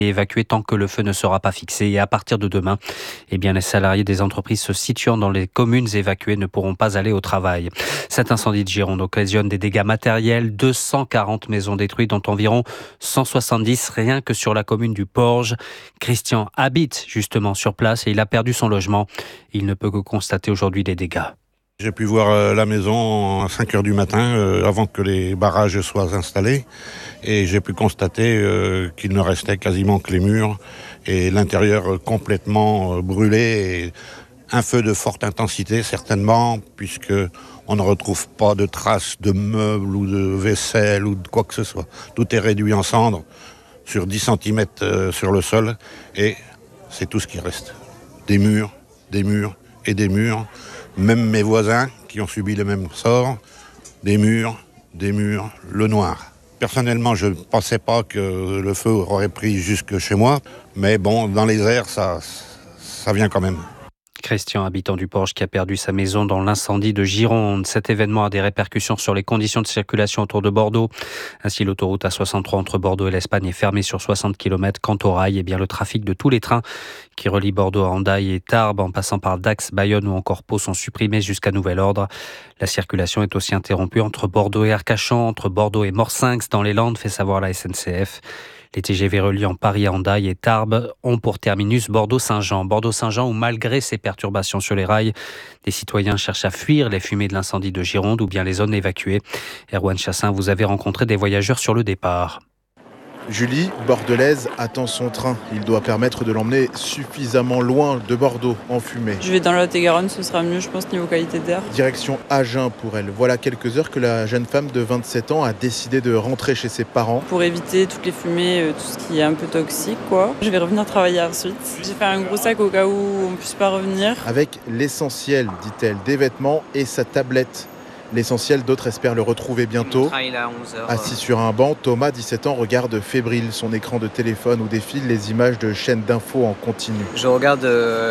évacués tant que le feu ne sera pas fixé. Et à partir de demain, les salariés des entreprises se situant dans les communes évacuées ne pourront pas aller au travail. Cet incendie de Gironde occasionne des dégâts matériels, 240 maisons détruites, dont environ 170 rien que sur la commune du Porge. Christian habite justement sur place et il a perdu son logement. Il ne peut que constater aujourd'hui des dégâts. J'ai pu voir la maison à 5h du matin, avant que les barrages soient installés. Et j'ai pu constater qu'il ne restait quasiment que les murs et l'intérieur complètement brûlé. Et un feu de forte intensité, certainement, puisque on ne retrouve pas de traces de meubles ou de vaisselle ou de quoi que ce soit. Tout est réduit en cendres sur 10 cm sur le sol. Et c'est tout ce qui reste. Des murs et des murs. Même mes voisins qui ont subi le même sort, des murs, le noir. Personnellement, je ne pensais pas que le feu aurait pris jusque chez moi, mais bon, dans les airs, ça vient quand même. Christian, habitant du Porge, qui a perdu sa maison dans l'incendie de Gironde. Cet événement a des répercussions sur les conditions de circulation autour de Bordeaux. Ainsi, l'autoroute A63 entre Bordeaux et l'Espagne est fermée sur 60 km. Quant au rail, le trafic de tous les trains qui relient Bordeaux à Hendaye et Tarbes, en passant par Dax, Bayonne ou encore Pau, sont supprimés jusqu'à nouvel ordre. La circulation est aussi interrompue entre Bordeaux et Arcachon, entre Bordeaux et Morsinx dans les Landes, fait savoir la SNCF. Les TGV reliant Paris à Hendaye et Tarbes ont pour terminus Bordeaux-Saint-Jean. Bordeaux-Saint-Jean où, malgré ces perturbations sur les rails, des citoyens cherchent à fuir les fumées de l'incendie de Gironde ou bien les zones évacuées. Erwan Chassin, vous avez rencontré des voyageurs sur le départ. Julie, bordelaise, attend son train. Il doit permettre de l'emmener suffisamment loin de Bordeaux, en fumée. Je vais dans la Lot-et-Garonne, ce sera mieux, je pense, niveau qualité d'air. Direction Agen pour elle. Voilà quelques heures que la jeune femme de 27 ans a décidé de rentrer chez ses parents. Pour éviter toutes les fumées, tout ce qui est un peu toxique, quoi. Je vais revenir travailler ensuite. J'ai fait un gros sac au cas où on ne puisse pas revenir. Avec l'essentiel, dit-elle, des vêtements et sa tablette. L'essentiel, d'autres espèrent le retrouver bientôt. Assis sur un banc, Thomas, 17 ans, regarde fébrile son écran de téléphone où défilent les images de chaînes d'infos en continu. Je regarde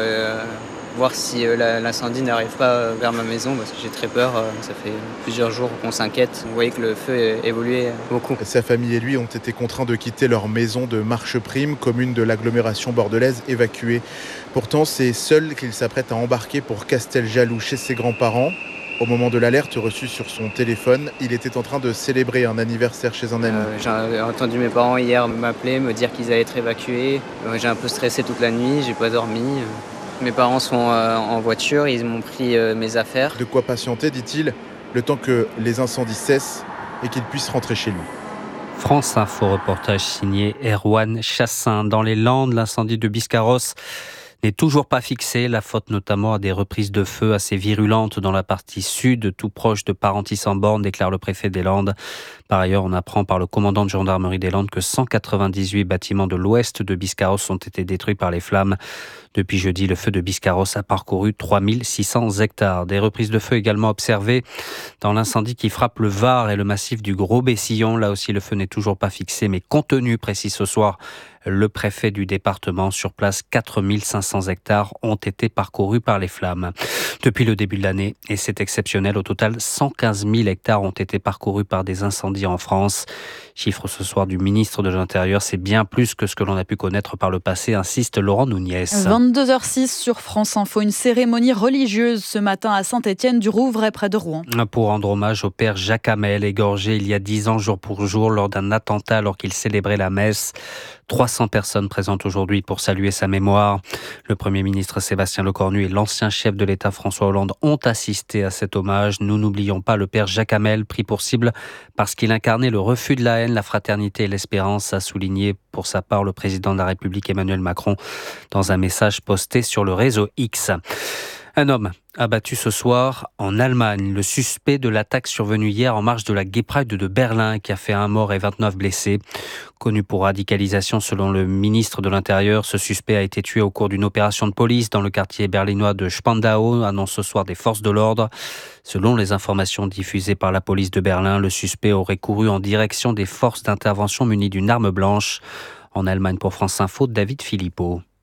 voir si l'incendie n'arrive pas vers ma maison parce que j'ai très peur. Ça fait plusieurs jours qu'on s'inquiète. Vous voyez que le feu a évolué beaucoup. Sa famille et lui ont été contraints de quitter leur maison de Marcheprime, commune de l'agglomération bordelaise, évacuée. Pourtant, c'est seul qu'il s'apprête à embarquer pour Casteljaloux chez ses grands-parents. Au moment de l'alerte reçue sur son téléphone, il était en train de célébrer un anniversaire chez un ami. J'ai entendu mes parents hier m'appeler, me dire qu'ils allaient être évacués. J'ai un peu stressé toute la nuit, j'ai pas dormi. Mes parents sont en voiture, ils m'ont pris mes affaires. De quoi patienter, dit-il, le temps que les incendies cessent et qu'il puisse rentrer chez lui. France Info, reportage signé Erwan Chassin. Dans les Landes, l'incendie de Biscarrosse n'est toujours pas fixé, la faute notamment à des reprises de feu assez virulentes dans la partie sud, tout proche de Parentis-en-Born, déclare le préfet des Landes. Par ailleurs, on apprend par le commandant de gendarmerie des Landes que 198 bâtiments de l'ouest de Biscarrosse ont été détruits par les flammes. Depuis jeudi, le feu de Biscarrosse a parcouru 3600 hectares. Des reprises de feu également observées dans l'incendie qui frappe le Var et le massif du Gros-Bessillon. Là aussi, le feu n'est toujours pas fixé, mais contenu, précise ce soir le préfet du département. Sur place, 4500 hectares ont été parcourus par les flammes. Depuis le début de l'année, et c'est exceptionnel, au total, 115 000 hectares ont été parcourus par des incendies en France. Chiffre ce soir du ministre de l'Intérieur, c'est bien plus que ce que l'on a pu connaître par le passé, insiste Laurent Nouniès. 22h06 sur France Info, une cérémonie religieuse ce matin à Saint-Étienne-du-Rouvray près de Rouen. Pour rendre hommage au père Jacques Hamel, égorgé il y a 10 ans jour pour jour lors d'un attentat alors qu'il célébrait la messe. 300 personnes présentes aujourd'hui pour saluer sa mémoire. Le Premier ministre Sébastien Lecornu et l'ancien chef de l'État François Hollande ont assisté à cet hommage. Nous n'oublions pas le père Jacques Hamel, pris pour cible parce qu'il incarnait le refus de la haine, la fraternité et l'espérance, a souligné pour sa part le président de la République Emmanuel Macron dans un message posté sur le réseau X. Un homme abattu ce soir en Allemagne, le suspect de l'attaque survenue hier en marge de la Gay Pride de Berlin qui a fait 1 mort et 29 blessés. Connu pour radicalisation selon le ministre de l'Intérieur, ce suspect a été tué au cours d'une opération de police dans le quartier berlinois de Spandau, annonce ce soir des forces de l'ordre. Selon les informations diffusées par la police de Berlin, le suspect aurait couru en direction des forces d'intervention munies d'une arme blanche. En Allemagne pour France Info, David Philippot.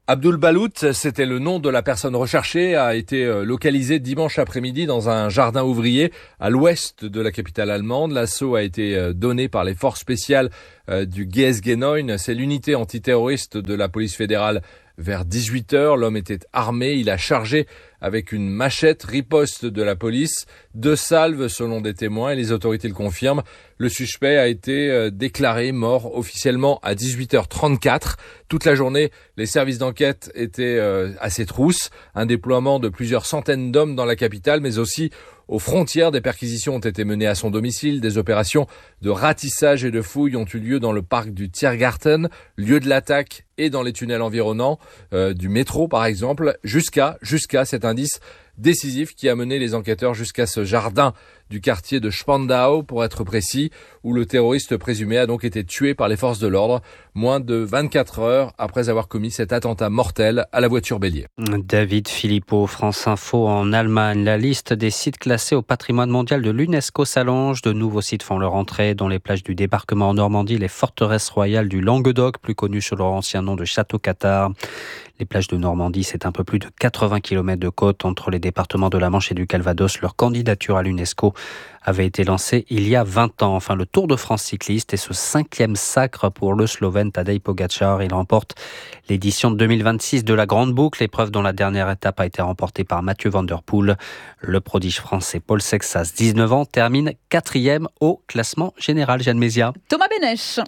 Abdul Balout, c'était le nom de la personne recherchée, a été localisé dimanche après-midi dans un jardin ouvrier à l'ouest de la capitale allemande. L'assaut a été donné par les forces spéciales du GSG 9, c'est l'unité antiterroriste de la police fédérale. Vers 18h, l'homme était armé, il a chargé avec une machette, riposte de la police, 2 salves selon des témoins et les autorités le confirment. Le suspect a été déclaré mort officiellement à 18h34. Toute la journée, les services d'enquête étaient à ses trousses. Un déploiement de plusieurs centaines d'hommes dans la capitale, mais aussi aux frontières. Des perquisitions ont été menées à son domicile. Des opérations de ratissage et de fouilles ont eu lieu dans le parc du Tiergarten, lieu de l'attaque, et dans les tunnels environnants du métro par exemple, jusqu'à cet indice décisif qui a mené les enquêteurs jusqu'à ce jardin du quartier de Spandau, pour être précis, où le terroriste présumé a donc été tué par les forces de l'ordre, moins de 24 heures après avoir commis cet attentat mortel à la voiture bélier. David Philippot, France Info. En Allemagne, la liste des sites classés au patrimoine mondial de l'UNESCO s'allonge. De nouveaux sites font leur entrée, dont les plages du débarquement en Normandie, les forteresses royales du Languedoc, plus connues sous leur ancien nom de Château-Cathard. Les plages de Normandie, c'est un peu plus de 80 km de côte entre les départements de la Manche et du Calvados. Leur candidature à l'UNESCO avait été lancée il y a 20 ans. Enfin, le Tour de France cycliste est ce 5e sacre pour le Slovène Tadej Pogačar. Il remporte l'édition de 2026 de la Grande Boucle, épreuve dont la dernière étape a été remportée par Mathieu Van Der Poel. Le prodige français Paul Sexas, 19 ans, termine 4e au classement général. Jeanne Mézia. Thomas Bénèche.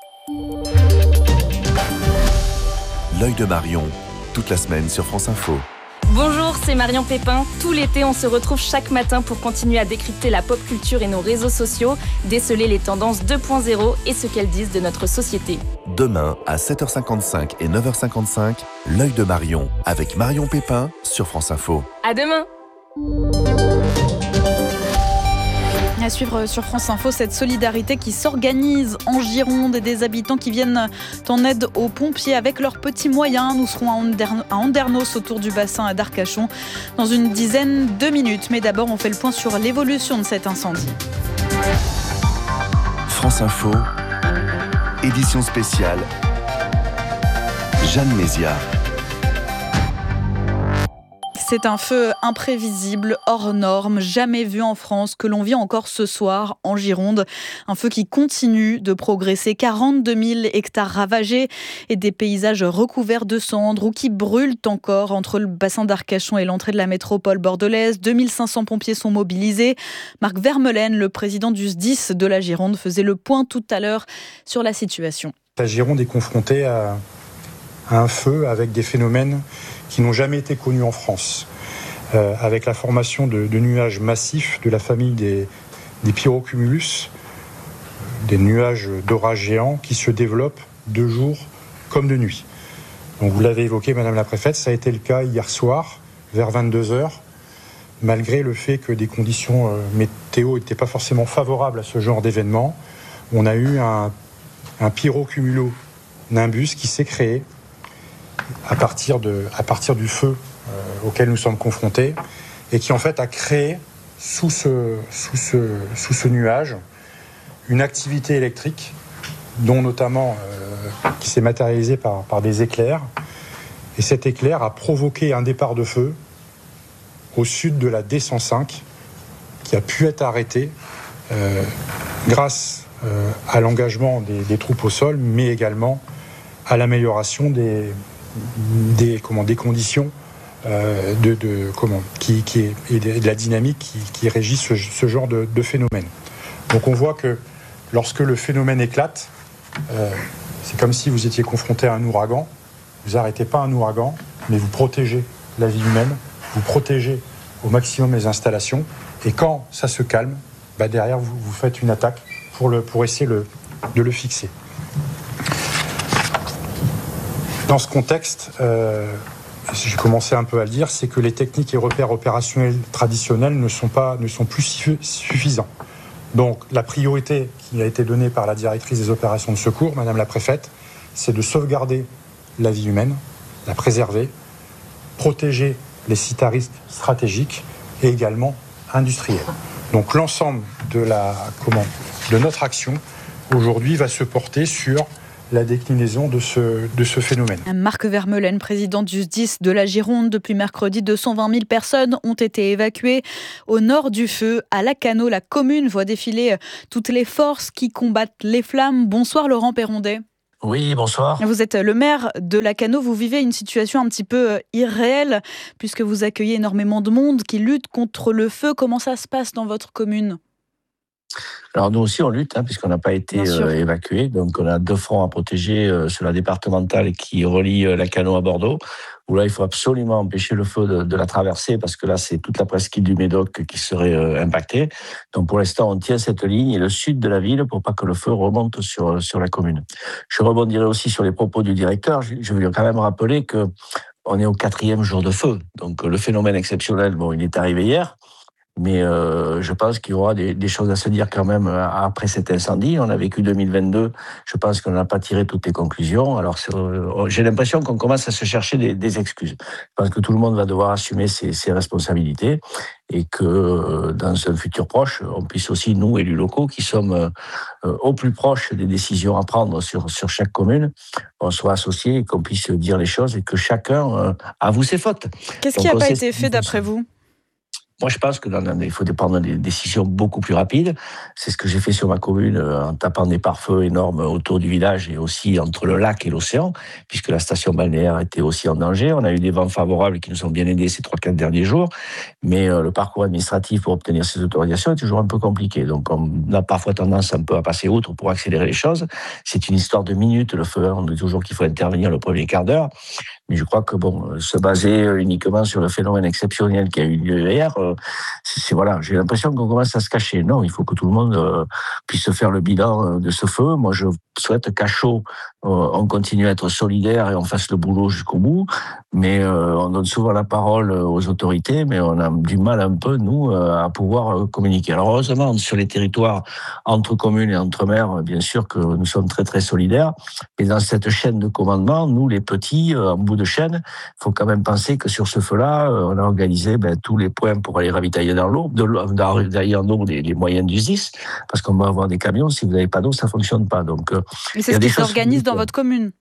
L'œil de Marion, toute la semaine sur France Info. Bonjour, c'est Marion Pépin. Tout l'été, on se retrouve chaque matin pour continuer à décrypter la pop culture et nos réseaux sociaux, déceler les tendances 2.0 et ce qu'elles disent de notre société. Demain, à 7h55 et 9h55, l'œil de Marion, avec Marion Pépin sur France Info. À demain! À suivre sur France Info, cette solidarité qui s'organise en Gironde et des habitants qui viennent en aide aux pompiers avec leurs petits moyens. Nous serons à Andernos autour du bassin d'Arcachon dans une dizaine de minutes. Mais d'abord, on fait le point sur l'évolution de cet incendie. France Info, édition spéciale, Jeanne Mézia. C'est un feu imprévisible, hors norme, jamais vu en France, que l'on vit encore ce soir en Gironde. Un feu qui continue de progresser. 42 000 hectares ravagés et des paysages recouverts de cendres ou qui brûlent encore entre le bassin d'Arcachon et l'entrée de la métropole bordelaise. 2500 pompiers sont mobilisés. Marc Vermeulen, le président du SDIS de la Gironde, faisait le point tout à l'heure sur la situation. La Gironde est confrontée à un feu avec des phénomènes qui n'ont jamais été connus en France, avec la formation de nuages massifs de la famille des pyrocumulus, des nuages d'orage géants qui se développent de jour comme de nuit. Donc vous l'avez évoqué, Madame la Préfète, ça a été le cas hier soir, vers 22h, malgré le fait que des conditions météo n'étaient pas forcément favorables à ce genre d'événement. On a eu un pyrocumulo-nimbus qui s'est créé à partir du feu auquel nous sommes confrontés et qui en fait a créé sous ce nuage une activité électrique dont notamment qui s'est matérialisée par des éclairs, et cet éclair a provoqué un départ de feu au sud de la D105 qui a pu être arrêté grâce à l'engagement des troupes au sol, mais également à l'amélioration des conditions et de la dynamique qui régit ce genre de phénomène. Donc on voit que lorsque le phénomène éclate, c'est comme si vous étiez confronté à un ouragan. Vous n'arrêtez pas un ouragan, mais vous protégez la vie humaine, vous protégez au maximum les installations, et quand ça se calme, derrière vous faites une attaque pour essayer de le fixer. Dans ce contexte, j'ai commencé un peu à le dire, c'est que les techniques et repères opérationnels traditionnels ne sont plus suffisants. Donc la priorité qui a été donnée par la directrice des opérations de secours, Madame la Préfète, c'est de sauvegarder la vie humaine, la préserver, protéger les sites à risque stratégiques et également industriels. Donc l'ensemble de notre action aujourd'hui va se porter sur la déclinaison de ce phénomène. Marc Vermeulen, président du SDIS de la Gironde. Depuis mercredi, 220 000 personnes ont été évacuées au nord du feu. À Lacanau, la commune voit défiler toutes les forces qui combattent les flammes. Bonsoir Laurent Perrondet. Oui, bonsoir. Vous êtes le maire de Lacanau. Vous vivez une situation un petit peu irréelle puisque vous accueillez énormément de monde qui lutte contre le feu. Comment ça se passe dans votre commune ? Alors nous aussi on lutte puisqu'on n'a pas été évacué. Donc on a 2 fronts à protéger sur la départementale qui relie Lacanau à Bordeaux, où là il faut absolument empêcher le feu de la traverser parce que là c'est toute la presqu'île du Médoc qui serait impactée. Donc pour l'instant on tient cette ligne et le sud de la ville pour pas que le feu remonte sur la commune. Je rebondirai aussi sur les propos du directeur. Je veux quand même rappeler que on est au 4e jour de feu. Donc le phénomène exceptionnel, il est arrivé hier. Mais je pense qu'il y aura des choses à se dire quand même après cet incendie. On a vécu 2022, je pense qu'on n'a pas tiré toutes les conclusions. Alors j'ai l'impression qu'on commence à se chercher des excuses. Je pense que tout le monde va devoir assumer ses responsabilités et que dans un futur proche, on puisse aussi, nous, élus locaux, qui sommes au plus proche des décisions à prendre sur chaque commune, on soit associés et qu'on puisse dire les choses et que chacun avoue ses fautes. Qu'est-ce qui n'a pas été fait d'après vous ? Moi, je pense qu'il faut prendre des décisions beaucoup plus rapides. C'est ce que j'ai fait sur ma commune en tapant des pare-feux énormes autour du village et aussi entre le lac et l'océan, puisque la station balnéaire était aussi en danger. On a eu des vents favorables qui nous ont bien aidés ces 3-4 derniers jours, mais le parcours administratif pour obtenir ces autorisations est toujours un peu compliqué. Donc, on a parfois tendance un peu à passer outre pour accélérer les choses. C'est une histoire de minutes, le feu. On dit toujours qu'il faut intervenir le premier quart d'heure. Mais je crois que se baser uniquement sur le phénomène exceptionnel qui a eu lieu hier, j'ai l'impression qu'on commence à se cacher. Non, il faut que tout le monde puisse faire le bilan de ce feu. Moi, je souhaite qu'à chaud, on continue à être solidaire et on fasse le boulot jusqu'au bout. Mais on donne souvent la parole aux autorités, mais on a du mal un peu, nous, à pouvoir communiquer. Alors heureusement, sur les territoires entre communes et entre maires, bien sûr que nous sommes très très solidaires. Et dans cette chaîne de commandement, nous, les petits, en bout de chaîne, il faut quand même penser que sur ce feu-là, on a organisé tous les points pour aller ravitailler dans l'eau, les moyens du SDIS, parce qu'on va avoir des camions. Si vous n'avez pas d'eau, ça fonctionne pas. Donc, mais c'est ce qui s'organise dans votre commune.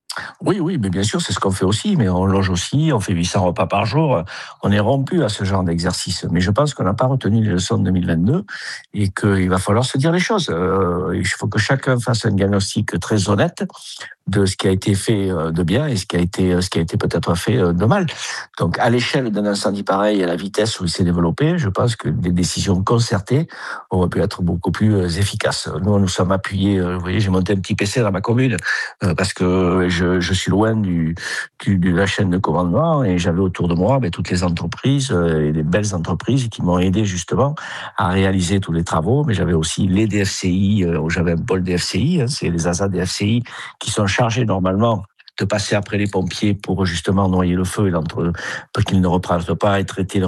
Oui, mais bien sûr, c'est ce qu'on fait aussi, mais on loge aussi, on fait 800 repas par jour, on est rompu à ce genre d'exercice. Mais je pense qu'on n'a pas retenu les leçons de 2022 et qu'il va falloir se dire les choses. Il faut que chacun fasse un diagnostic très honnête de ce qui a été fait de bien et ce qui a été peut-être fait de mal. Donc, à l'échelle d'un incendie pareil, à la vitesse où il s'est développé, je pense que des décisions concertées auraient pu être beaucoup plus efficaces. Nous sommes appuyés, vous voyez, j'ai monté un petit PC dans ma commune parce que je suis loin de la chaîne de commandement et j'avais autour de moi toutes les entreprises et des belles entreprises qui m'ont aidé justement à réaliser tous les travaux. Mais j'avais aussi les DFCI, j'avais un pôle DFCI, c'est les ASA DFCI qui sont chargés normalement de passer après les pompiers pour justement noyer le feu et pour qu'ils ne repartent pas et traiter les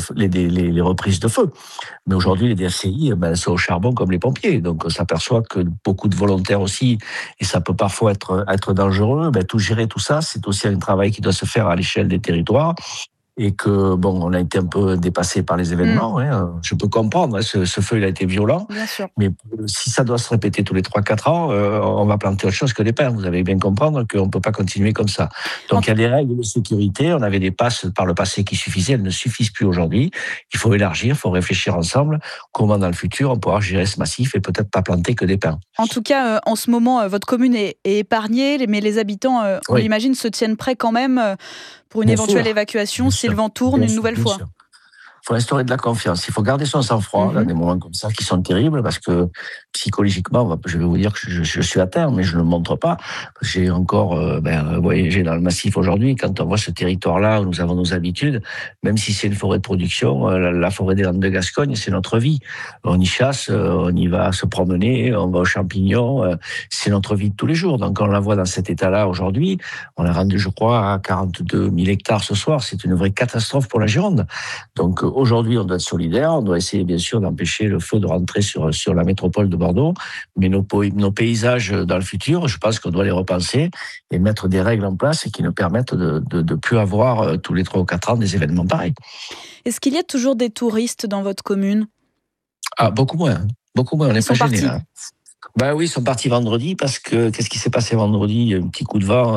reprises de feu. Mais aujourd'hui, les DFCI sont au charbon comme les pompiers. Donc on s'aperçoit que beaucoup de volontaires aussi, et ça peut parfois être dangereux, gérer tout ça, c'est aussi un travail qui doit se faire à l'échelle des territoires. Et que, on a été un peu dépassé par les événements. Je peux comprendre, ce feu, il a été violent. Bien sûr. Mais si ça doit se répéter tous les 3-4 ans, on va planter autre chose que des pins. Vous allez bien comprendre qu'on ne peut pas continuer comme ça. Donc, il y a des règles de sécurité. On avait des passes par le passé qui suffisaient. Elles ne suffisent plus aujourd'hui. Il faut élargir, il faut réfléchir ensemble comment, dans le futur, on pourra gérer ce massif et peut-être pas planter que des pins. En tout cas, en ce moment, votre commune est épargnée, mais les habitants, on l'imagine, se tiennent prêts quand même pour une éventuelle évacuation si le vent tourne une nouvelle fois. Il faut instaurer de la confiance. Il faut garder son sang-froid dans des moments comme ça qui sont terribles parce que psychologiquement, je vais vous dire que je suis à terre, mais je ne le montre pas. J'ai encore voyagé dans le massif aujourd'hui. Quand on voit ce territoire-là où nous avons nos habitudes, même si c'est une forêt de production, la forêt des Landes de Gascogne, c'est notre vie. On y chasse, on y va se promener, on va aux champignons. C'est notre vie de tous les jours. Donc on la voit dans cet état-là aujourd'hui. On a rendu, je crois, à 42 000 hectares ce soir. C'est une vraie catastrophe pour la Gironde. Donc aujourd'hui, on doit être solidaire. On doit essayer, bien sûr, d'empêcher le feu de rentrer sur la métropole de Bordeaux. Mais nos paysages dans le futur, je pense qu'on doit les repenser et mettre des règles en place qui nous permettent de plus avoir tous les 3 ou 4 ans des événements pareils. Est-ce qu'il y a toujours des touristes dans votre commune ? Beaucoup moins. On n'est pas gênés là. Ben oui, ils sont partis vendredi parce que qu'est-ce qui s'est passé vendredi? Un petit coup de vent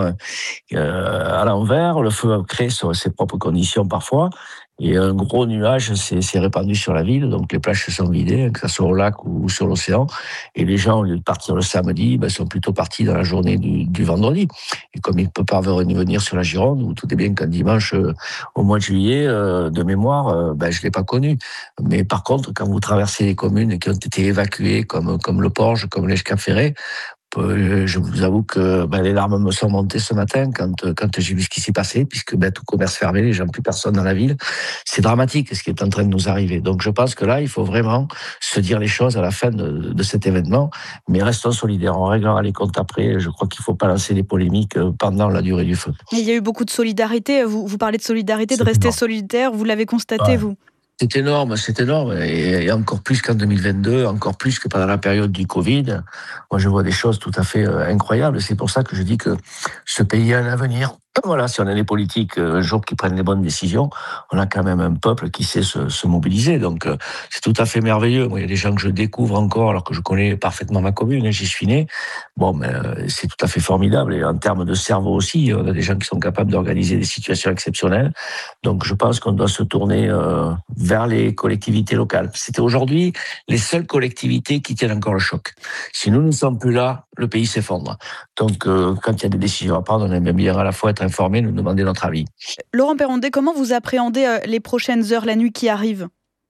à l'envers, le feu a créé sur ses propres conditions parfois, et un gros nuage s'est répandu sur la ville, donc les plages se sont vidées, que ce soit au lac ou sur l'océan, et les gens, au lieu de partir le samedi, sont plutôt partis dans la journée du vendredi. Et comme ils ne peuvent pas revenir sur la Gironde, où tout est bien qu'un dimanche au mois de juillet, de mémoire, je l'ai pas connu. Mais par contre, quand vous traversez les communes qui ont été évacuées, comme le Porge, comme l'Escafferré, je vous avoue que les larmes me sont montées ce matin quand j'ai vu ce qui s'est passé, puisque tout commerce fermé, les gens, plus personne dans la ville. C'est dramatique ce qui est en train de nous arriver. Donc je pense que là, il faut vraiment se dire les choses à la fin de cet événement, mais restons solidaires, on réglera les comptes après. Je crois qu'il ne faut pas lancer des polémiques pendant la durée du feu. Il y a eu beaucoup de solidarité, vous parlez de solidarité, de rester solidaire, vous l'avez constaté, vous? C'est énorme, et encore plus qu'en 2022, encore plus que pendant la période du Covid. Moi, je vois des choses tout à fait incroyables. C'est pour ça que je dis que ce pays a un avenir. Voilà, si on a des politiques un jour qui prennent les bonnes décisions, on a quand même un peuple qui sait se mobiliser. Donc, c'est tout à fait merveilleux. Moi, il y a des gens que je découvre encore, alors que je connais parfaitement ma commune, j'y suis né. C'est tout à fait formidable. Et en termes de cerveau aussi, on a des gens qui sont capables d'organiser des situations exceptionnelles. Donc, je pense qu'on doit se tourner vers les collectivités locales. C'était aujourd'hui les seules collectivités qui tiennent encore le choc. Si nous ne sommes plus là, le pays s'effondre. Donc, quand il y a des décisions à prendre, on aime bien à la fois être informé, nous demander notre avis. Laurent Perrondet, comment vous appréhendez les prochaines heures, la nuit qui arrive?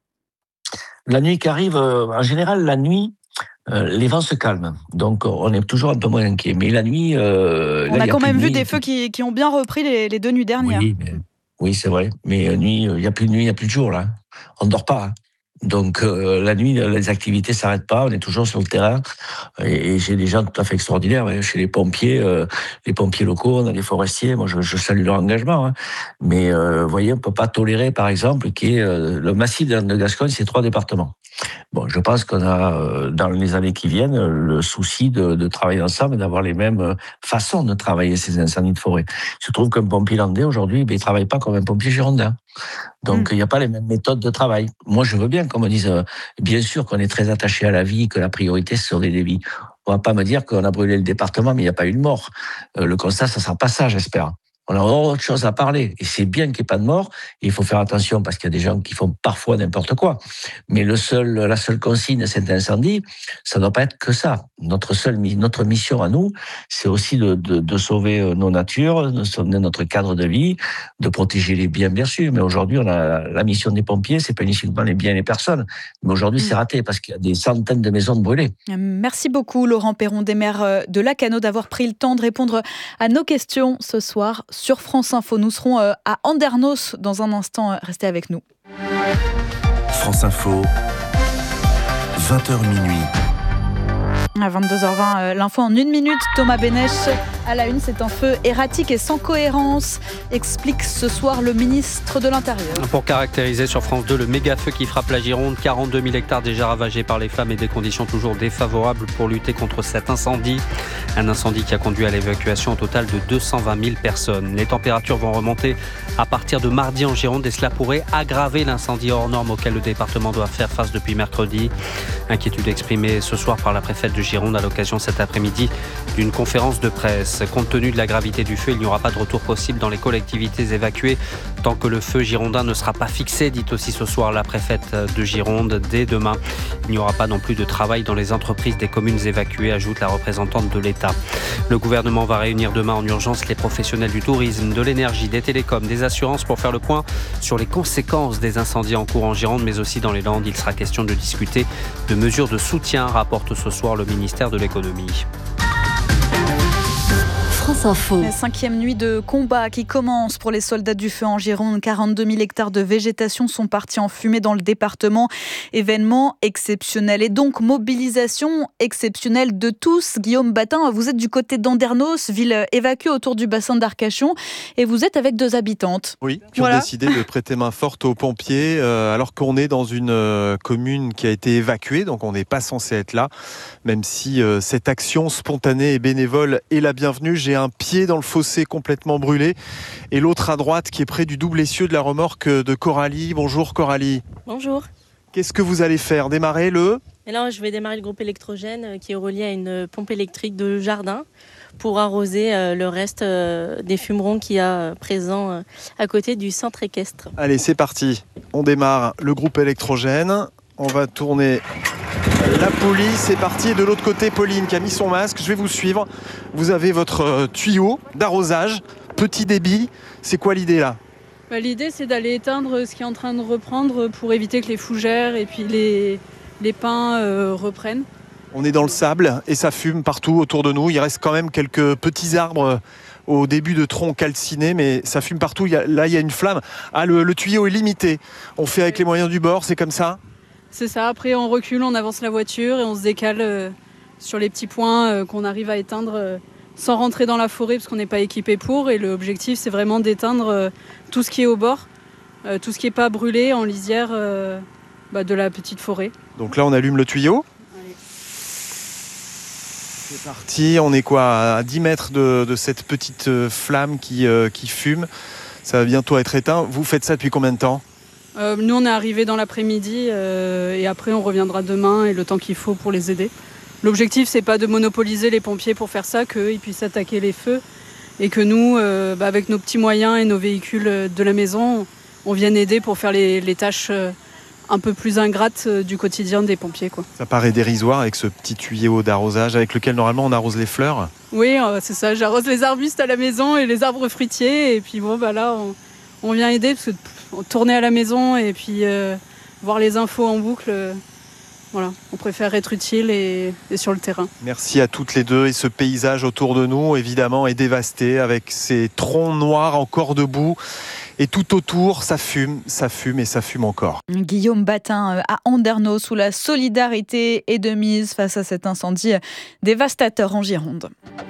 La nuit qui arrive, en général, la nuit, les vents se calment. Donc, on est toujours un peu moins inquiet. Mais la nuit... on a quand même vu des feux qui ont bien repris les 2 nuits dernières. Oui, c'est vrai. Mais nuit, il n'y a plus de nuit, il n'y a plus de jour, là. On ne dort pas. Donc, la nuit, les activités ne s'arrêtent pas. On est toujours sur le terrain. Et j'ai des gens tout à fait extraordinaires. Chez les pompiers locaux, on a des forestiers. Moi, je salue leur engagement. Mais, vous voyez, on ne peut pas tolérer, par exemple, le massif de Gascogne, c'est 3 départements. Bon, je pense qu'on a, dans les années qui viennent, le souci de travailler ensemble et d'avoir les mêmes façons de travailler ces incendies de forêt. Il se trouve qu'un pompier landais, aujourd'hui, il ne travaille pas comme un pompier girondin. Donc, il n'y a pas les mêmes méthodes de travail. Moi, je veux bien qu'on me dise, bien sûr qu'on est très attaché à la vie, que la priorité, ce sont des débits. On ne va pas me dire qu'on a brûlé le département, mais il n'y a pas eu de mort. Le constat, ça ne sera pas ça, j'espère. On a autre chose à parler. Et c'est bien qu'il n'y ait pas de mort. Et il faut faire attention parce qu'il y a des gens qui font parfois n'importe quoi. Mais la seule consigne de cet incendie, ça ne doit pas être que ça. Notre mission à nous, c'est aussi de sauver nos natures, de sauver notre cadre de vie, de protéger les biens, bien sûr. Mais aujourd'hui, on a la mission des pompiers, c'est pas uniquement les biens et les personnes. Mais aujourd'hui, c'est raté parce qu'il y a des centaines de maisons brûlées. Merci beaucoup, Laurent Perrondet, maire de Lacanau, d'avoir pris le temps de répondre à nos questions ce soir sur France Info. Nous serons à Andernos dans un instant. Restez avec nous. France Info, 20h minuit. À 22h20, l'info en 1 minute. Thomas Bénèche à la une, c'est un feu erratique et sans cohérence, explique ce soir le ministre de l'Intérieur. Pour caractériser sur France 2 le méga feu qui frappe la Gironde, 42 000 hectares déjà ravagés par les flammes et des conditions toujours défavorables pour lutter contre cet incendie. Un incendie qui a conduit à l'évacuation au total de 220 000 personnes. Les températures vont remonter à partir de mardi en Gironde et cela pourrait aggraver l'incendie hors norme auquel le département doit faire face depuis mercredi. Inquiétude exprimée ce soir par la préfète de Gironde à l'occasion cet après-midi d'une conférence de presse. Compte tenu de la gravité du feu, il n'y aura pas de retour possible dans les collectivités évacuées tant que le feu girondin ne sera pas fixé, dit aussi ce soir la préfète de Gironde. Dès demain, il n'y aura pas non plus de travail dans les entreprises des communes évacuées, ajoute la représentante de l'État. Le gouvernement va réunir demain en urgence les professionnels du tourisme, de l'énergie, des télécoms, des assurances pour faire le point sur les conséquences des incendies en cours en Gironde, mais aussi dans les Landes. Il sera question de discuter de mesures de soutien, rapporte ce soir le ministère de l'économie. France Info. La 5e nuit de combat qui commence pour les soldats du feu en Gironde. 42 000 hectares de végétation sont partis en fumée dans le département. Événement exceptionnel et donc mobilisation exceptionnelle de tous. Guillaume Batin, vous êtes du côté d'Andernos, ville évacuée autour du bassin d'Arcachon, et vous êtes avec 2 habitantes. Oui, qui ont décidé de prêter main forte aux pompiers alors qu'on est dans une commune qui a été évacuée, donc on n'est pas censé être là, même si cette action spontanée et bénévole est la bienvenue. J'ai un pied dans le fossé complètement brûlé et l'autre à droite qui est près du double essieu de la remorque de Coralie. Bonjour Coralie. Bonjour. Qu'est-ce que vous allez faire? Démarrer le Et là, je vais démarrer le groupe électrogène qui est relié à une pompe électrique de jardin pour arroser le reste des fumerons qu'il y a présents à côté du centre équestre. Allez, c'est parti. On démarre le groupe électrogène. On va tourner la poulie. C'est parti. Et de l'autre côté, Pauline qui a mis son masque. Je vais vous suivre. Vous avez votre tuyau d'arrosage. Petit débit. C'est quoi l'idée là ? L'idée, c'est d'aller éteindre ce qui est en train de reprendre pour éviter que les fougères et puis les pins reprennent. On est dans le sable et ça fume partout autour de nous. Il reste quand même quelques petits arbres au début de troncs calcinés, mais ça fume partout. Là, il y a une flamme. Ah, le tuyau est limité. On fait avec les moyens du bord, c'est comme ça ? C'est ça. Après, on recule, on avance la voiture et on se décale sur les petits points qu'on arrive à éteindre sans rentrer dans la forêt parce qu'on n'est pas équipé pour. Et l'objectif, c'est vraiment d'éteindre tout ce qui est au bord, tout ce qui n'est pas brûlé en lisière de la petite forêt. Donc là, on allume le tuyau. Allez. C'est parti. On est quoi, à 10 mètres de cette petite flamme qui fume. Ça va bientôt être éteint. Vous faites ça depuis combien de temps ? Nous, on est arrivés dans l'après-midi et après, on reviendra demain et le temps qu'il faut pour les aider. L'objectif, c'est pas de monopoliser les pompiers pour faire ça, qu'eux ils puissent attaquer les feux et que nous, avec nos petits moyens et nos véhicules de la maison, on vienne aider pour faire les tâches un peu plus ingrates du quotidien des pompiers, quoi. Ça paraît dérisoire avec ce petit tuyau d'arrosage avec lequel normalement on arrose les fleurs. Oui, c'est ça. J'arrose les arbustes à la maison et les arbres fruitiers et puis là, on vient aider parce que tourner à la maison et puis voir les infos en boucle. Voilà, on préfère être utile et sur le terrain. Merci à toutes les deux. Et ce paysage autour de nous, évidemment, est dévasté avec ces troncs noirs encore debout. Et tout autour, ça fume et ça fume encore. Guillaume Batin à Andernos, où la solidarité est de mise face à cet incendie dévastateur en Gironde.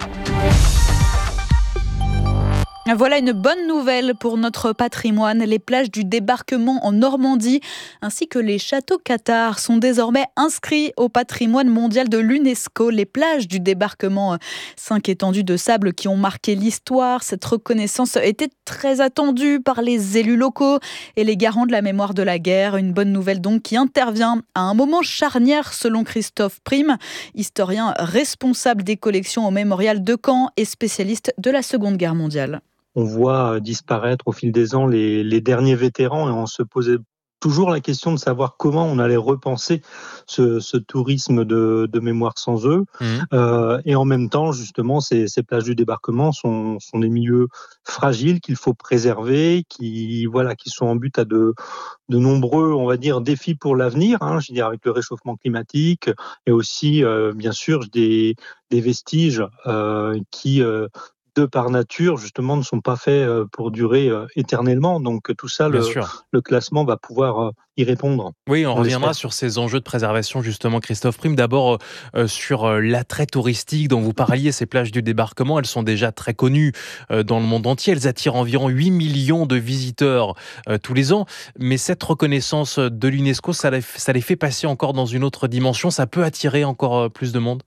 Voilà une bonne nouvelle pour notre patrimoine. Les plages du débarquement en Normandie ainsi que les châteaux cathares sont désormais inscrits au patrimoine mondial de l'UNESCO. Les plages du débarquement, 5 étendues de sable qui ont marqué l'histoire. Cette reconnaissance était très attendue par les élus locaux et les garants de la mémoire de la guerre. Une bonne nouvelle donc qui intervient à un moment charnière selon Christophe Prime, historien responsable des collections au mémorial de Caen et spécialiste de la Seconde Guerre mondiale. On voit disparaître au fil des ans les derniers vétérans et on se posait toujours la question de savoir comment on allait repenser ce tourisme de mémoire sans eux. Et en même temps, justement, ces plages du débarquement sont des milieux fragiles qu'il faut préserver, qui sont en but à de nombreux, on va dire, défis pour l'avenir, je veux dire, avec le réchauffement climatique et aussi, bien sûr, des vestiges qui de par nature, justement, ne sont pas faits pour durer éternellement. Donc tout ça, le classement va pouvoir y répondre. Oui, on reviendra sur ces enjeux de préservation, justement, Christophe Prime. D'abord, sur l'attrait touristique dont vous parliez, ces plages du débarquement, elles sont déjà très connues dans le monde entier. Elles attirent environ 8 millions de visiteurs tous les ans. Mais cette reconnaissance de l'UNESCO, ça les fait passer encore dans une autre dimension. Ça peut attirer encore plus de monde ?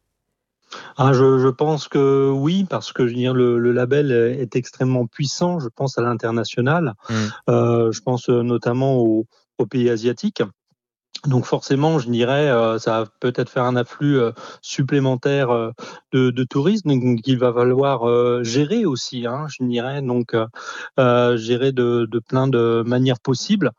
Je pense que oui, parce que je veux dire, le label est extrêmement puissant, je pense à l'international. Je pense notamment aux pays asiatiques. Donc forcément, je dirais, ça va peut-être faire un afflux supplémentaire de touristes, donc il va falloir gérer aussi, je dirais, donc gérer de plein de manières possibles.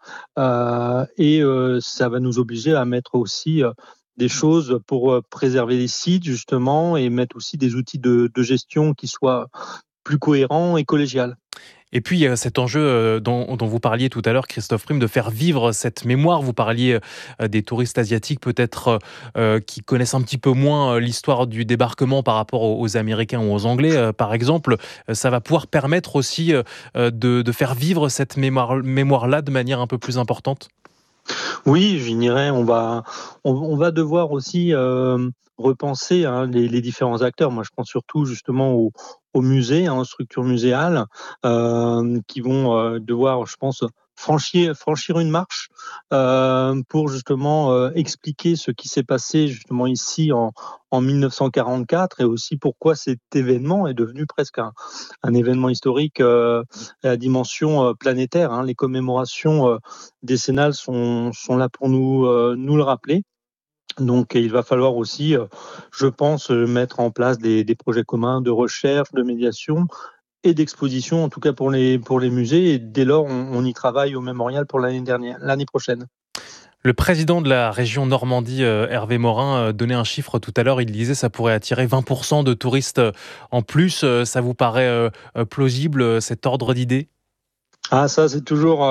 Et ça va nous obliger à mettre aussi des choses pour préserver les sites, justement, et mettre aussi des outils de gestion qui soient plus cohérents et collégiales. Et puis, il y a cet enjeu dont vous parliez tout à l'heure, Christophe Prime, de faire vivre cette mémoire. Vous parliez des touristes asiatiques, peut-être qui connaissent un petit peu moins l'histoire du débarquement par rapport aux Américains ou aux Anglais, par exemple. Ça va pouvoir permettre aussi de faire vivre cette mémoire-là de manière un peu plus importante. Oui, je dirais, on va devoir aussi repenser les différents acteurs. Moi, je pense surtout justement aux musées, aux structures muséales, qui vont devoir, je pense, franchir une marche pour justement expliquer ce qui s'est passé justement ici en 1944 et aussi pourquoi cet événement est devenu presque un événement historique à la dimension planétaire. Les commémorations décennales sont là pour nous le rappeler. Donc il va falloir aussi, je pense, mettre en place des projets communs de recherche, de médiation et d'exposition, en tout cas pour les musées. Et dès lors, on y travaille au mémorial pour l'année prochaine. Le président de la région Normandie, Hervé Morin, donnait un chiffre tout à l'heure. Il disait que ça pourrait attirer 20% de touristes en plus. Ça vous paraît plausible, cet ordre d'idée ? Ah, ça, c'est toujours.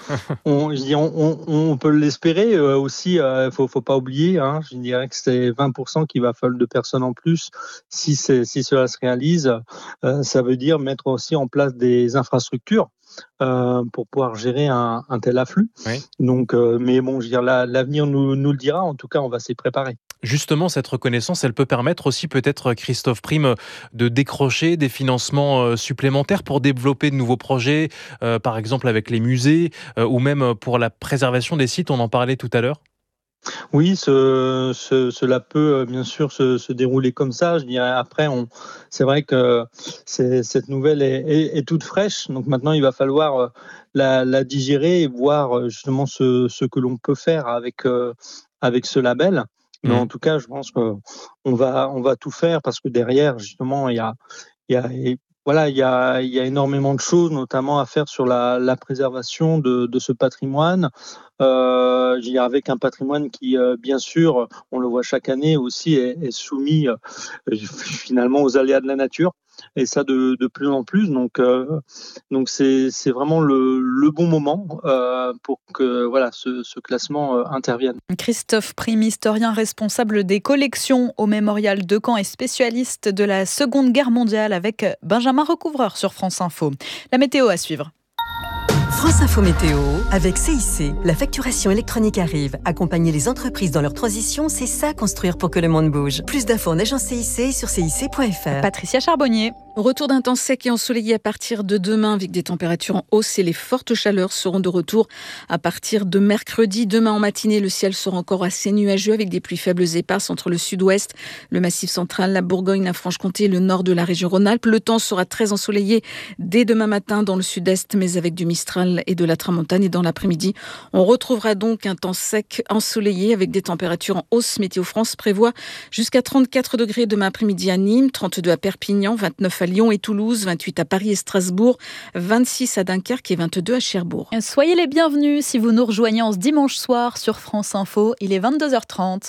On peut l'espérer aussi. Faut pas oublier. Je dirais que c'est 20% qu'il va falloir de personnes en plus. Si cela se réalise, ça veut dire mettre aussi en place des infrastructures pour pouvoir gérer un tel afflux. Oui. Donc, mais bon, je veux dire, l'avenir nous le dira. En tout cas, on va s'y préparer. Justement, cette reconnaissance, elle peut permettre aussi peut-être, Christophe Prime, de décrocher des financements supplémentaires pour développer de nouveaux projets, par exemple avec les musées, ou même pour la préservation des sites, on en parlait tout à l'heure. Oui, cela peut bien sûr se dérouler comme ça. Je dirais après, c'est vrai que cette nouvelle est toute fraîche. Donc maintenant, il va falloir la digérer et voir justement ce que l'on peut faire avec ce label. Mais en tout cas, je pense qu'on va tout faire parce que derrière, justement, il y a énormément de choses, notamment à faire sur la préservation de ce patrimoine. Avec un patrimoine qui, bien sûr, on le voit chaque année aussi, est soumis finalement aux aléas de la nature. Et ça de plus en plus. Donc c'est vraiment le bon moment pour que ce classement intervienne. Christophe Prime, historien responsable des collections au Mémorial de Caen et spécialiste de la Seconde Guerre mondiale avec Benjamin Recouvreur sur France Info. La météo à suivre. France Info Météo, avec CIC. La facturation électronique arrive. Accompagner les entreprises dans leur transition, c'est ça construire pour que le monde bouge. Plus d'infos en agence CIC sur cic.fr. Patricia Charbonnier. Retour d'un temps sec et ensoleillé à partir de demain avec des températures en hausse et les fortes chaleurs seront de retour à partir de mercredi. Demain en matinée, le ciel sera encore assez nuageux avec des pluies faibles et éparses entre le sud-ouest, le Massif central, la Bourgogne, la Franche-Comté et le nord de la région Rhône-Alpes. Le temps sera très ensoleillé dès demain matin dans le sud-est, mais avec du Mistral et de la Tramontane. Et dans l'après-midi, on retrouvera donc un temps sec ensoleillé avec des températures en hausse. Météo France prévoit jusqu'à 34 degrés demain après-midi à Nîmes, 32 à Perpignan, 29 à Lyon et Toulouse, 28 à Paris et Strasbourg, 26 à Dunkerque et 22 à Cherbourg. Soyez les bienvenus si vous nous rejoignez en ce dimanche soir sur France Info. Il est 22h30.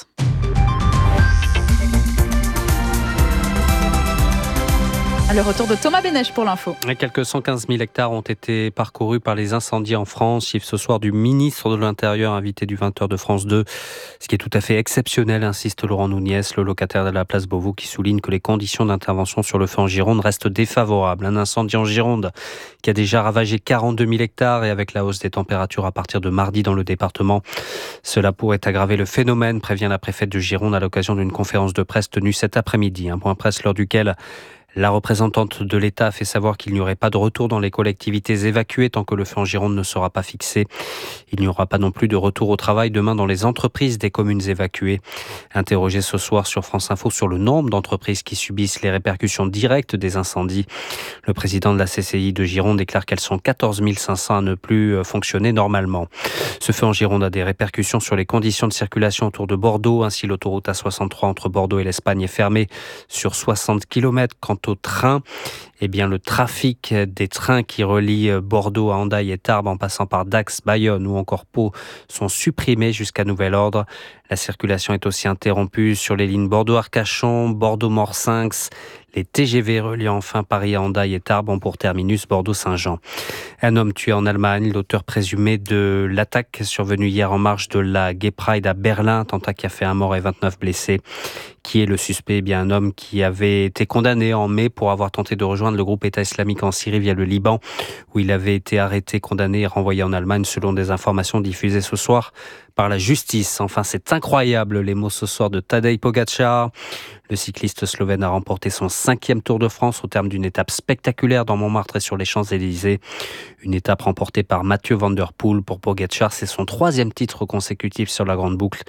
Le retour de Thomas Bénèche pour l'info. Quelques 115 000 hectares ont été parcourus par les incendies en France. Chiffre ce soir du ministre de l'Intérieur, invité du 20h de France 2. Ce qui est tout à fait exceptionnel, insiste Laurent Nouniès, le locataire de la place Beauvau, qui souligne que les conditions d'intervention sur le feu en Gironde restent défavorables. Un incendie en Gironde qui a déjà ravagé 42 000 hectares et avec la hausse des températures à partir de mardi dans le département, cela pourrait aggraver le phénomène, prévient la préfète de Gironde à l'occasion d'une conférence de presse tenue cet après-midi. Un point presse lors duquel la représentante de l'État a fait savoir qu'il n'y aurait pas de retour dans les collectivités évacuées tant que le feu en Gironde ne sera pas fixé. Il n'y aura pas non plus de retour au travail demain dans les entreprises des communes évacuées. Interrogé ce soir sur France Info sur le nombre d'entreprises qui subissent les répercussions directes des incendies, le président de la CCI de Gironde déclare qu'elles sont 14 500 à ne plus fonctionner normalement. Ce feu en Gironde a des répercussions sur les conditions de circulation autour de Bordeaux. Ainsi, l'autoroute A63 entre Bordeaux et l'Espagne est fermée sur 60 km. Quant au train, le trafic des trains qui relient Bordeaux à Hendaye et Tarbes en passant par Dax, Bayonne ou encore Pau sont supprimés jusqu'à nouvel ordre. La circulation est aussi interrompue sur les lignes Bordeaux-Arcachon, Bordeaux-Morsinx. Les TGV reliant enfin Paris à Hendaye et Tarbes ont pour terminus Bordeaux-Saint-Jean. Un homme tué en Allemagne, l'auteur présumé de l'attaque survenue hier en marge de la Gay Pride à Berlin, attentat qui a fait un mort et 29 blessés. Qui est le suspect ? Un homme qui avait été condamné en mai pour avoir tenté de rejoindre le groupe État islamique en Syrie via le Liban, où il avait été arrêté, condamné et renvoyé en Allemagne selon des informations diffusées ce soir par la justice. Enfin, c'est incroyable, les mots ce soir de Tadej Pogačar. Le cycliste slovène a remporté son 5e Tour de France au terme d'une étape spectaculaire dans Montmartre et sur les Champs-Élysées. Une étape remportée par Mathieu Van Der Poel. Pour Pogačar, c'est son 3e titre consécutif sur la grande boucle.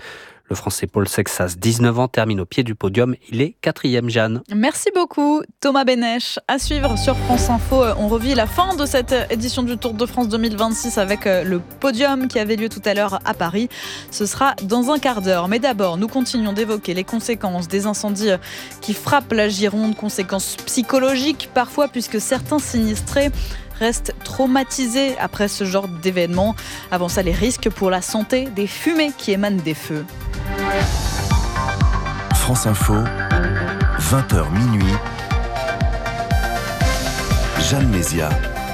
Le Français Paul Sexas, 19 ans, termine au pied du podium. Il est 4e, Jeanne. Merci beaucoup, Thomas Benech. À suivre sur France Info, on revit la fin de cette édition du Tour de France 2026 avec le podium qui avait lieu tout à l'heure à Paris. Ce sera dans un quart d'heure. Mais d'abord, nous continuons d'évoquer les conséquences des incendies qui frappent la Gironde, conséquences psychologiques parfois puisque certains sinistrés restent traumatisés après ce genre d'événement. Avant ça, les risques pour la santé des fumées qui émanent des feux. France Info, 20h minuit. Jeanne Mézia.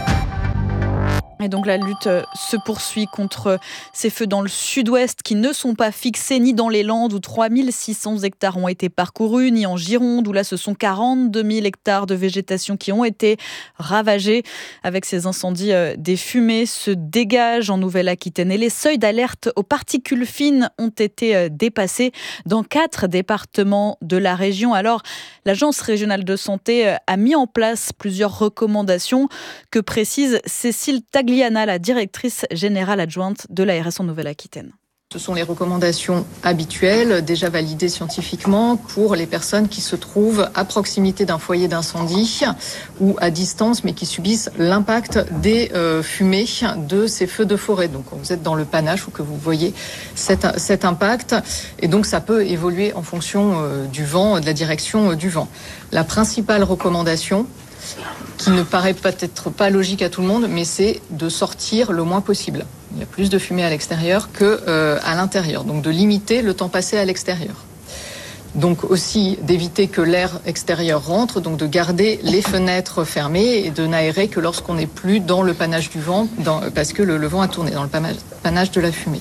Et donc la lutte se poursuit contre ces feux dans le sud-ouest qui ne sont pas fixés ni dans les Landes où 3600 hectares ont été parcourus, ni en Gironde où là ce sont 42 000 hectares de végétation qui ont été ravagés. Avec ces incendies, des fumées se dégagent en Nouvelle-Aquitaine et les seuils d'alerte aux particules fines ont été dépassés dans 4 départements de la région. Alors l'Agence régionale de santé a mis en place plusieurs recommandations que précise Cécile Tagliana, la directrice générale adjointe de l'ARS en Nouvelle-Aquitaine. Ce sont les recommandations habituelles, déjà validées scientifiquement, pour les personnes qui se trouvent à proximité d'un foyer d'incendie ou à distance, mais qui subissent l'impact des fumées de ces feux de forêt. Donc, quand vous êtes dans le panache ou que vous voyez cet impact, et donc ça peut évoluer en fonction du vent, de la direction du vent. La principale recommandation, qui ne paraît peut-être pas logique à tout le monde, mais c'est de sortir le moins possible. Il y a plus de fumée à l'extérieur qu'à l'intérieur, donc de limiter le temps passé à l'extérieur. Donc aussi d'éviter que l'air extérieur rentre, donc de garder les fenêtres fermées et de n'aérer que lorsqu'on n'est plus dans le panache du vent, parce que le vent a tourné dans le panache de la fumée.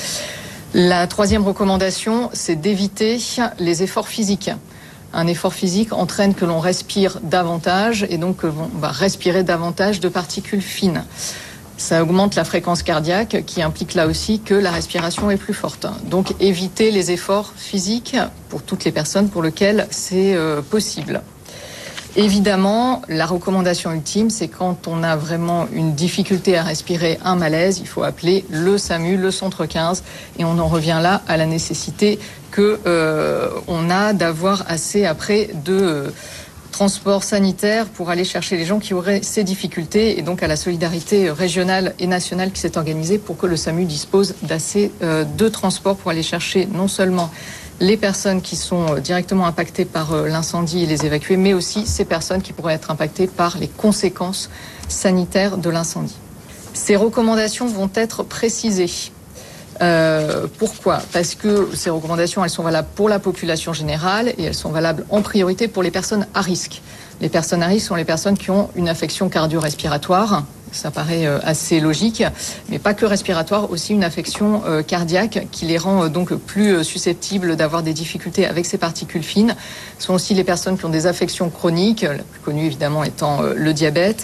La troisième recommandation, c'est d'éviter les efforts physiques. Un effort physique entraîne que l'on respire davantage et donc on va respirer davantage de particules fines. Ça augmente la fréquence cardiaque qui implique là aussi que la respiration est plus forte. Donc éviter les efforts physiques pour toutes les personnes pour lesquelles c'est possible. Évidemment, la recommandation ultime, c'est quand on a vraiment une difficulté à respirer, un malaise, il faut appeler le SAMU, le centre 15, et on en revient là à la nécessité on a d'avoir assez après de transport sanitaire pour aller chercher les gens qui auraient ces difficultés, et donc à la solidarité régionale et nationale qui s'est organisée pour que le SAMU dispose d'assez de transports pour aller chercher non seulement les personnes qui sont directement impactées par l'incendie et les évacuer, mais aussi ces personnes qui pourraient être impactées par les conséquences sanitaires de l'incendie. Ces recommandations vont être précisées. Pourquoi ? Parce que ces recommandations, elles sont valables pour la population générale et elles sont valables en priorité pour les personnes à risque. Les personnes à risque sont les personnes qui ont une affection cardio-respiratoire. Ça paraît assez logique, mais pas que respiratoire, aussi une affection cardiaque qui les rend donc plus susceptibles d'avoir des difficultés avec ces particules fines. Ce sont aussi les personnes qui ont des affections chroniques, la plus connue évidemment étant le diabète,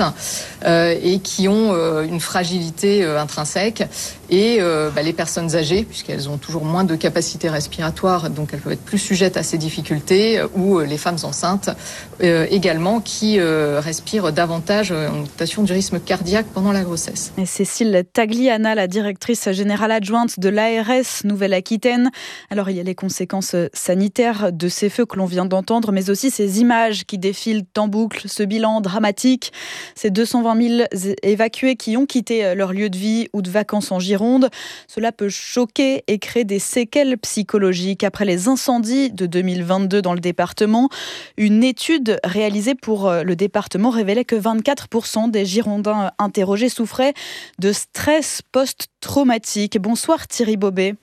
et qui ont une fragilité intrinsèque. Et les personnes âgées, puisqu'elles ont toujours moins de capacité respiratoire, donc elles peuvent être plus sujettes à ces difficultés, ou les femmes enceintes également, qui respirent davantage en augmentation du rythme cardiaque pendant la grossesse. Et Cécile Tagliana, la directrice générale adjointe de l'ARS Nouvelle-Aquitaine. Alors il y a les conséquences sanitaires de ces feux que l'on vient d'entendre, mais aussi ces images qui défilent en boucle, ce bilan dramatique, ces 220 000 évacués qui ont quitté leur lieu de vie ou de vacances en Gironde. Cela peut choquer et créer des séquelles psychologiques. Après les incendies de 2022 dans le département, une étude réalisée pour le département révélait que 24% des Girondins interrogés souffraient de stress post-traumatique. Bonsoir Thierry Bobet.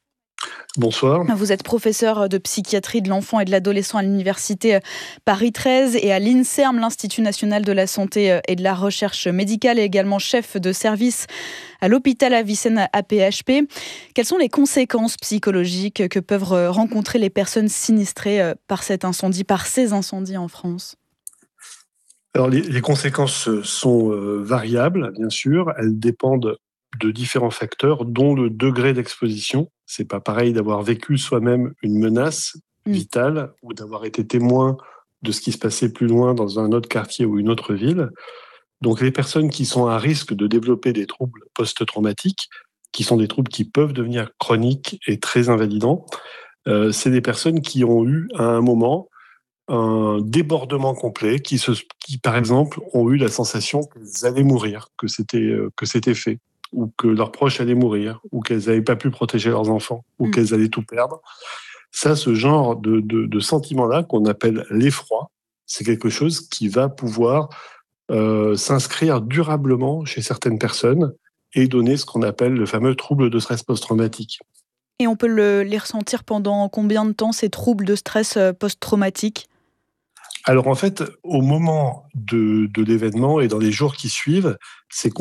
Bonsoir. Vous êtes professeur de psychiatrie de l'enfant et de l'adolescent à l'université Paris 13 et à l'INSERM, l'Institut national de la santé et de la recherche médicale, et également chef de service à l'hôpital Avicenne AP-HP. Quelles sont les conséquences psychologiques que peuvent rencontrer les personnes sinistrées par cet incendie, par ces incendies en France ? Alors les conséquences sont variables, bien sûr. Elles dépendent de différents facteurs, dont le degré d'exposition. C'est pas pareil d'avoir vécu soi-même une menace vitale ou d'avoir été témoin de ce qui se passait plus loin dans un autre quartier ou une autre ville. Donc les personnes qui sont à risque de développer des troubles post-traumatiques, qui sont des troubles qui peuvent devenir chroniques et très invalidants, c'est des personnes qui ont eu à un moment un débordement complet, qui par exemple ont eu la sensation qu'elles allaient mourir, que c'était fait, ou que leurs proches allaient mourir, ou qu'elles n'avaient pas pu protéger leurs enfants, ou qu'elles allaient tout perdre. Ça, ce genre de sentiment-là, qu'on appelle l'effroi, c'est quelque chose qui va pouvoir s'inscrire durablement chez certaines personnes et donner ce qu'on appelle le fameux trouble de stress post-traumatique. Et on peut les ressentir pendant combien de temps, ces troubles de stress post-traumatique ? Alors en fait, au moment de l'événement et dans les jours qui suivent, c'est